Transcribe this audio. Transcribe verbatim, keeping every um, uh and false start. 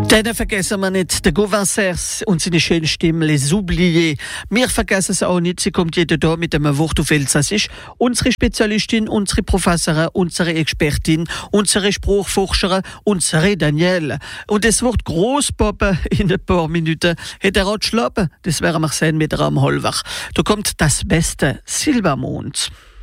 Dann vergessen wir nicht den Gouvincers und seine schöne Stimme, les Oubliés. Wir vergessen es auch nicht, sie kommt jeden Tag mit einem Wort auf Elsassisch. Unsere Spezialistin, unsere Professorin, unsere Expertin, unsere Spruchforscherin, unsere Danielle. Und das Wort Großpappe in ein paar Minuten hat er auch geschlafen. Das werden wir sehen mit einem Holwach. Da kommt das beste Silbermond.